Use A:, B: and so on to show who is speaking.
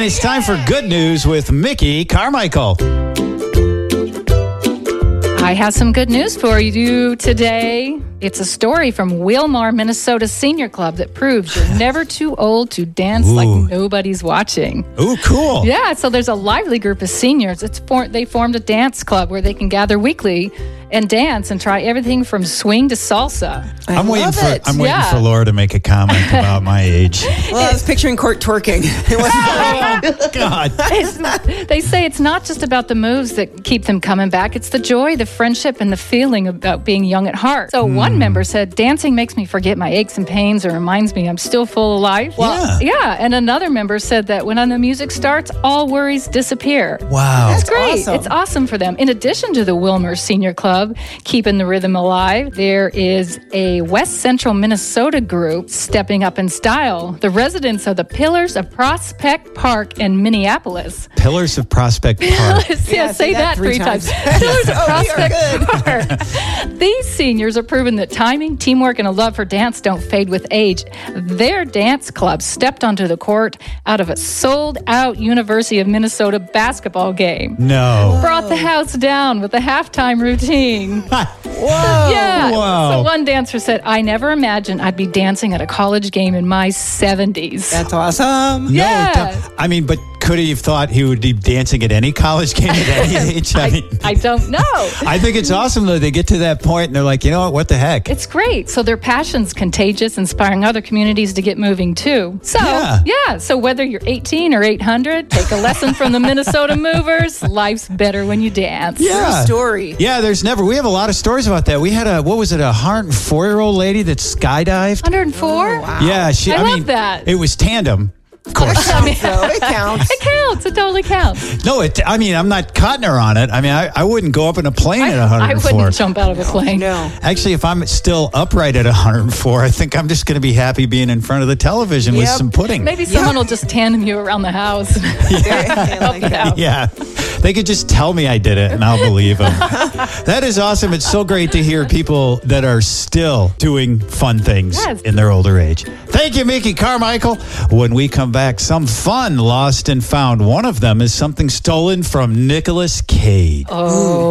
A: And it's time for good news with Mickey Carmichael.
B: I have some good news for you today. It's a story from Wilmar, Minnesota Senior Club that proves you're never too old to dance like nobody's watching.
A: Ooh, cool.
B: Yeah, so there's a lively group of seniors. They formed a dance club where they can gather weekly and dance and try everything from swing to salsa.
A: I'm waiting for Laura to make a comment about my age.
C: Well, I was picturing Court twerking.
A: Oh, God.
B: They say it's not just about the moves that keep them coming back. It's the joy, the friendship, and the feeling about being young at heart. So one member said, dancing makes me forget my aches and pains and reminds me I'm still full of life.
A: Well,
B: yeah. And another member said that when the music starts, all worries disappear.
A: Wow.
B: That's great.
C: Awesome.
B: It's awesome for them. In addition to the Wilmer Senior Club, keeping the rhythm alive, there is a West Central Minnesota group stepping up in style. The residents of the Pillars of Prospect Park in Minneapolis.
A: Pillars of Prospect Park.
B: Yeah, say that 3 times. Pillars of Prospect Park. These seniors are proving that timing, teamwork, and a love for dance don't fade with age. Their dance club stepped onto the court out of a sold-out University of Minnesota basketball game.
A: No.
B: Brought the house down with a halftime routine.
C: Whoa.
B: Yeah.
A: Wow.
B: So one dancer said, I never imagined I'd be dancing at a college game in my 70s.
C: That's awesome.
A: No,
B: Yeah.
A: I mean, but could he have thought he would be dancing at any college game at any age?
B: I don't know.
A: I think it's awesome, though. They get to that point and they're like, you know what the heck?
B: It's great. So their passion's contagious, inspiring other communities to get moving too. So, so whether you're 18 or 800, take a lesson from the Minnesota Movers. Life's better when you dance.
A: Yeah.
C: True story.
A: Yeah, we have a lot of stories about that. We had a 104-year-old lady that skydived.
B: 104?
A: Oh, wow. Yeah,
B: I love that.
A: It was tandem. Of course.
C: It counts.
B: It counts. It totally counts.
A: No, I'm not cutting her on it. I mean, I wouldn't go up in a plane at 104.
B: I wouldn't jump out of a plane.
C: No.
A: Actually, if I'm still upright at 104, I think I'm just going to be happy being in front of the televiation with some pudding.
B: Maybe someone will just tandem you around the house. Help you out.
A: Yeah. They could just tell me I did it and I'll believe them. That is awesome. It's so great to hear people that are still doing fun things in their older age. Thank you, Mickey Carmichael. When we come back, some fun lost and found. One of them is something stolen from Nicolas Cage.
B: Oh.